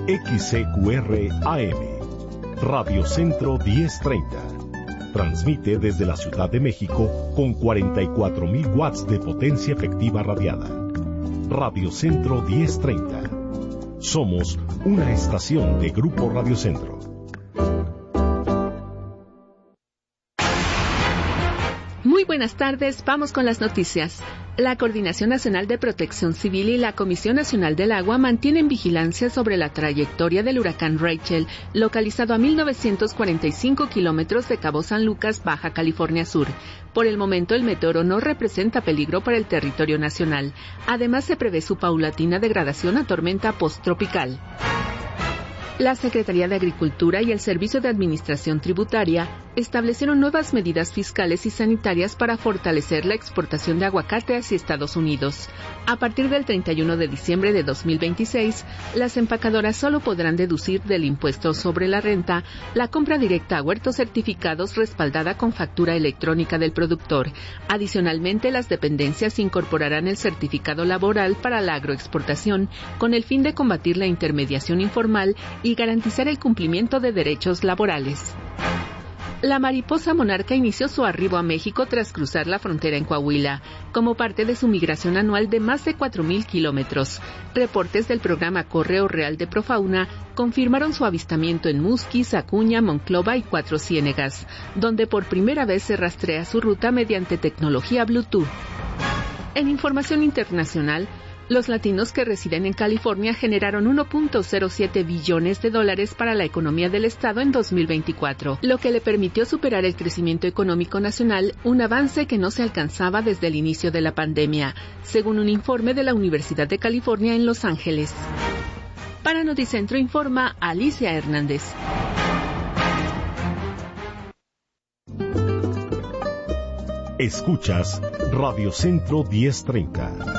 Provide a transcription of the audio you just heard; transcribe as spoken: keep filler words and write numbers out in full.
X C Q R A M, Radio Centro diez treinta. Transmite desde la Ciudad de México con cuarenta y cuatro mil watts de potencia efectiva radiada. Radio Centro diez treinta. Somos una estación de Grupo Radio Centro. Muy buenas tardes, vamos con las noticias. La Coordinación Nacional de Protección Civil y la Comisión Nacional del Agua mantienen vigilancia sobre la trayectoria del huracán Rachel, localizado a mil novecientos cuarenta y cinco kilómetros de Cabo San Lucas, Baja California Sur. Por el momento, el meteoro no representa peligro para el territorio nacional. Además, se prevé su paulatina degradación a tormenta posttropical. La Secretaría de Agricultura y el Servicio de Administración Tributaria establecieron nuevas medidas fiscales y sanitarias para fortalecer la exportación de aguacate hacia Estados Unidos. A partir del treinta y uno de diciembre de dos mil veintiséis, las empacadoras solo podrán deducir del impuesto sobre la renta la compra directa a huertos certificados respaldada con factura electrónica del productor. Adicionalmente, las dependencias incorporarán el certificado laboral para la agroexportación con el fin de combatir la intermediación informal y garantizar el cumplimiento de derechos laborales. La mariposa monarca inició su arribo a México tras cruzar la frontera en Coahuila, como parte de su migración anual de más de cuatro mil kilómetros. Reportes del programa Correo Real de Profauna confirmaron su avistamiento en Musquis, Acuña, Monclova y Cuatro Ciénegas, donde por primera vez se rastrea su ruta mediante tecnología Bluetooth. En información internacional, los latinos que residen en California generaron uno punto cero siete billones de dólares para la economía del estado en dos mil veinticuatro, lo que le permitió superar el crecimiento económico nacional, un avance que no se alcanzaba desde el inicio de la pandemia, según un informe de la Universidad de California en Los Ángeles. Para Noticentro informa Alicia Hernández. Escuchas Radio Centro diez treinta.